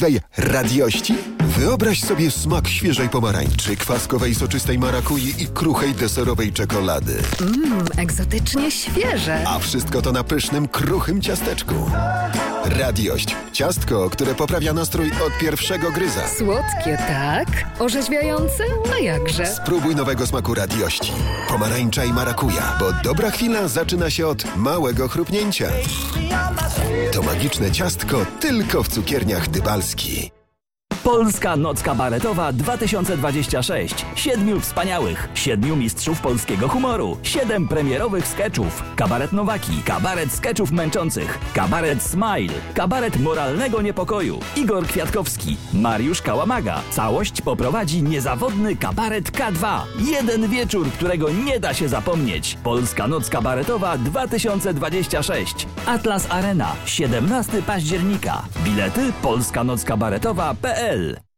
radiości? Wyobraź sobie smak świeżej pomarańczy, kwaskowej soczystej marakui i kruchej deserowej czekolady. Egzotycznie świeże. A wszystko to na pysznym, kruchym ciasteczku. Radiość. Ciastko, które poprawia nastrój od pierwszego gryza. Słodkie, tak? Orzeźwiające? No jakże? Spróbuj nowego smaku radiości. Pomarańcza i marakuja, bo dobra chwila zaczyna się od małego chrupnięcia. To magiczne ciastko tylko w cukierniach Dybalski. Polska Noc Kabaretowa 2026. 7 wspaniałych, 7 mistrzów polskiego humoru, 7 premierowych skeczów. Kabaret Nowaki, kabaret skeczów męczących, kabaret Smile, kabaret moralnego niepokoju. Igor Kwiatkowski, Mariusz Kałamaga. Całość poprowadzi niezawodny kabaret K2. Jeden wieczór, którego nie da się zapomnieć. Polska Noc Kabaretowa 2026. Atlas Arena, 17 października. Bilety polskanockabaretowa.pl.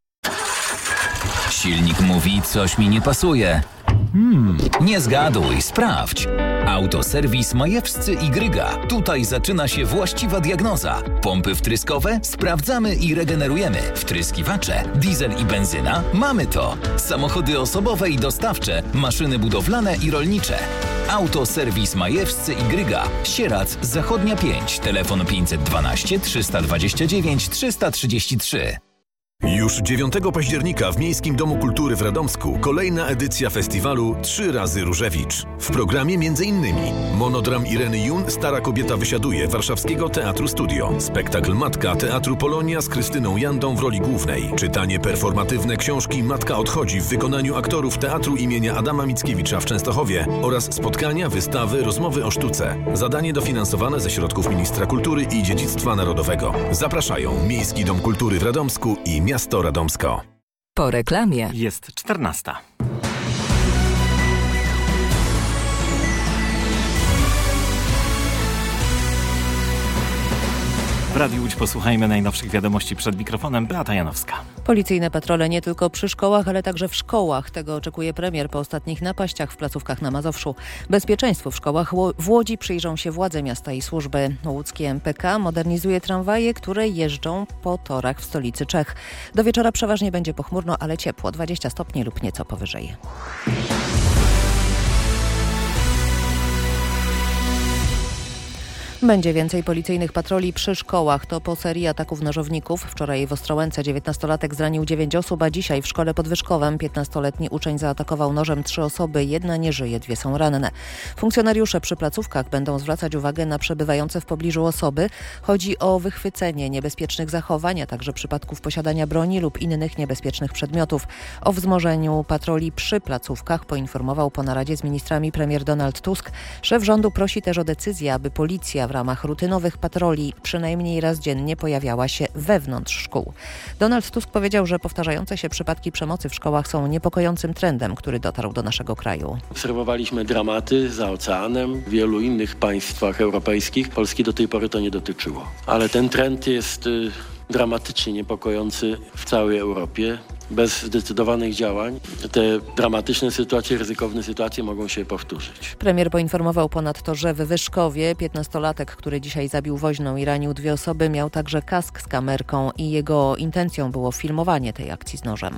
Silnik mówi, coś mi nie pasuje. Nie zgaduj, sprawdź. Autoserwis Majewscy i Gryga. Tutaj zaczyna się właściwa diagnoza. Pompy wtryskowe? Sprawdzamy i regenerujemy. Wtryskiwacze? Diesel i benzyna? Mamy to. Samochody osobowe i dostawcze, maszyny budowlane i rolnicze. Autoserwis Majewscy i Gryga. Sierac, Zachodnia 5. Telefon 512 329 333. Już 9 października w Miejskim Domu Kultury w Radomsku kolejna edycja festiwalu 3 razy Różewicz. W programie m.in. monodram Ireny Jun Stara kobieta wysiaduje Warszawskiego Teatru Studio, spektakl Matka Teatru Polonia z Krystyną Jandą w roli głównej, czytanie performatywne książki Matka odchodzi w wykonaniu aktorów Teatru imienia Adama Mickiewicza w Częstochowie oraz spotkania, wystawy, rozmowy o sztuce. Zadanie dofinansowane ze środków Ministra Kultury i Dziedzictwa Narodowego. Zapraszają Miejski Dom Kultury w Radomsku i Miasto Radomsko. Po reklamie. Jest 14. W Radiu Łódź posłuchajmy najnowszych wiadomości przed mikrofonem. Beata Janowska. Policyjne patrole nie tylko przy szkołach, ale także w szkołach. Tego oczekuje premier po ostatnich napaściach w placówkach na Mazowszu. Bezpieczeństwu w szkołach w Łodzi przyjrzą się władze miasta i służby. Łódzkie MPK modernizuje tramwaje, które jeżdżą po torach w stolicy Czech. Do wieczora przeważnie będzie pochmurno, ale ciepło. 20 stopni lub nieco powyżej. Będzie więcej policyjnych patroli przy szkołach. To po serii ataków nożowników. Wczoraj w Ostrołęce 19-latek zranił 9 osób, a dzisiaj w szkole pod Wyszkowem 15-letni uczeń zaatakował nożem 3 osoby. Jedna nie żyje, 2 są ranne. Funkcjonariusze przy placówkach będą zwracać uwagę na przebywające w pobliżu osoby. Chodzi o wychwycenie niebezpiecznych zachowań, a także przypadków posiadania broni lub innych niebezpiecznych przedmiotów. O wzmożeniu patroli przy placówkach poinformował po naradzie z ministrami premier Donald Tusk. Szef rządu prosi też o decyzję, aby policja w ramach rutynowych patroli przynajmniej raz dziennie pojawiała się wewnątrz szkół. Donald Tusk powiedział, że powtarzające się przypadki przemocy w szkołach są niepokojącym trendem, który dotarł do naszego kraju. Obserwowaliśmy dramaty za oceanem w wielu innych państwach europejskich. Polski do tej pory to nie dotyczyło. Ale ten trend jest dramatycznie niepokojący w całej Europie. Bez zdecydowanych działań te dramatyczne sytuacje, ryzykowne sytuacje mogą się powtórzyć. Premier poinformował ponadto, że w Wyszkowie 15-latek, który dzisiaj zabił woźną i ranił 2 osoby, miał także kask z kamerką i jego intencją było filmowanie tej akcji z nożem.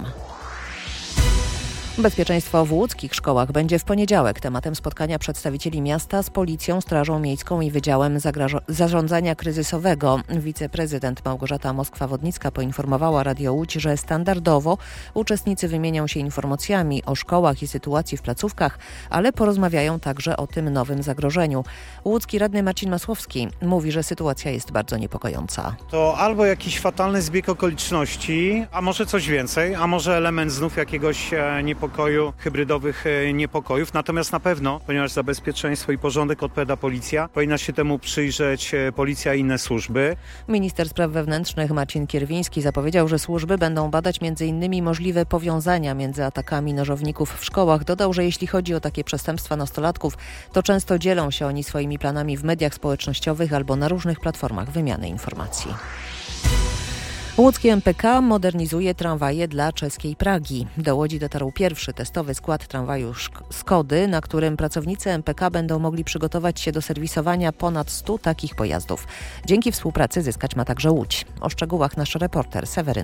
Bezpieczeństwo w łódzkich szkołach będzie w poniedziałek tematem spotkania przedstawicieli miasta z Policją, Strażą Miejską i Wydziałem Zarządzania Kryzysowego. Wiceprezydent Małgorzata Moskwa-Wodnicka poinformowała Radio Łódź, że standardowo uczestnicy wymienią się informacjami o szkołach i sytuacji w placówkach, ale porozmawiają także o tym nowym zagrożeniu. Łódzki radny Marcin Masłowski mówi, że sytuacja jest bardzo niepokojąca. To albo jakiś fatalny zbieg okoliczności, a może coś więcej, a może element znów jakiegoś niepokoju, hybrydowych niepokojów. Natomiast na pewno, ponieważ za bezpieczeństwo i porządek odpowiada policja, powinna się temu przyjrzeć policja i inne służby. Minister spraw wewnętrznych Marcin Kierwiński zapowiedział, że służby będą badać m.in. możliwe powiązania między atakami nożowników w szkołach. Dodał, że jeśli chodzi o takie przestępstwa nastolatków, to często dzielą się oni swoimi planami w mediach społecznościowych albo na różnych platformach wymiany informacji. Łódzkie MPK modernizuje tramwaje dla czeskiej Pragi. Do Łodzi dotarł pierwszy testowy skład tramwaju Skody, na którym pracownicy MPK będą mogli przygotować się do serwisowania ponad 100 takich pojazdów. Dzięki współpracy zyskać ma także Łódź. O szczegółach nasz reporter Seweryn